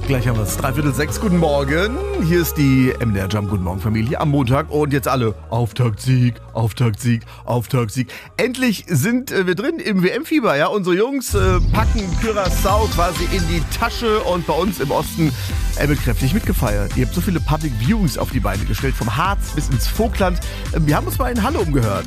Gleich haben wir es. 5:45. Guten Morgen. Hier ist die MDR Jump. Guten Morgen, Familie. Am Montag. Und jetzt alle. Auftaktsieg, Auftaktsieg, Auftaktsieg. Endlich sind wir drin im WM-Fieber. Ja? Unsere Jungs packen Curaçao quasi in die Tasche. Und bei uns im Osten wird kräftig mitgefeiert. Ihr habt so viele Public Viewings auf die Beine gestellt. Vom Harz bis ins Vogtland. Wir haben uns mal in Halle umgehört.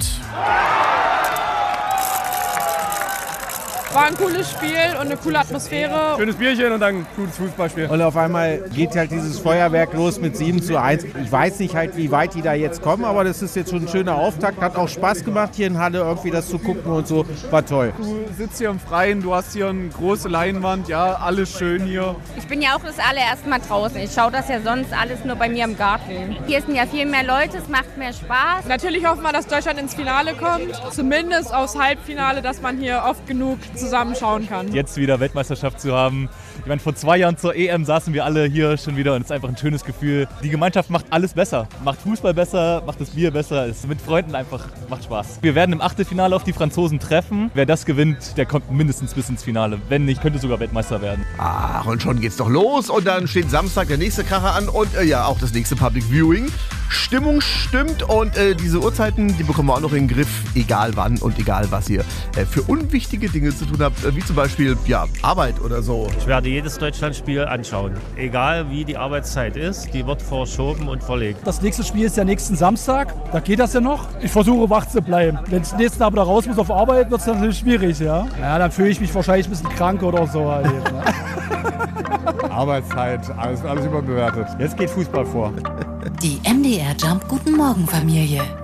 War ein cooles Spiel und eine coole Atmosphäre. Schönes Bierchen und dann ein gutes Fußballspiel. Und auf einmal geht halt dieses Feuerwerk los mit 7:1. Ich weiß nicht halt, wie weit die da jetzt kommen, aber das ist jetzt schon ein schöner Auftakt. Hat auch Spaß gemacht, hier in Halle irgendwie das zu gucken und so. War toll. Du sitzt hier im Freien, du hast hier eine große Leinwand, ja, alles schön hier. Ich bin ja auch das allererste Mal draußen. Ich schaue das ja sonst alles nur bei mir im Garten. Hier sind ja viel mehr Leute, es macht mehr Spaß. Natürlich hoffen wir, dass Deutschland ins Finale kommt. Zumindest aufs Halbfinale, dass man hier oft genug zusammenschauen kann. Jetzt wieder Weltmeisterschaft zu haben. Ich meine, vor 2 Jahren zur EM saßen wir alle hier schon wieder und es ist einfach ein schönes Gefühl. Die Gemeinschaft macht alles besser. Macht Fußball besser, macht das Bier besser. Ist mit Freunden einfach, macht Spaß. Wir werden im Achtelfinale auf die Franzosen treffen. Wer das gewinnt, der kommt mindestens bis ins Finale. Wenn nicht, könnte sogar Weltmeister werden. Ach, und schon geht's doch los. Und dann steht Samstag der nächste Kracher an und ja, auch das nächste Public Viewing. Stimmung stimmt und diese Uhrzeiten, die bekommen wir auch noch in den Griff, egal wann und egal was ihr für unwichtige Dinge zu tun habt, wie zum Beispiel ja, Arbeit oder so. Ich werde jedes Deutschlandspiel anschauen, egal wie die Arbeitszeit ist, die wird verschoben und verlegt. Das nächste Spiel ist ja nächsten Samstag, da geht das ja noch. Ich versuche wach zu bleiben. Wenn es nächsten Abend da raus muss auf Arbeit, wird es natürlich schwierig, ja. Ja, dann fühle ich mich wahrscheinlich ein bisschen krank oder so halt eben, ne? Arbeitszeit, alles überbewertet. Jetzt geht Fußball vor. Die MDR Jump Guten Morgen Familie.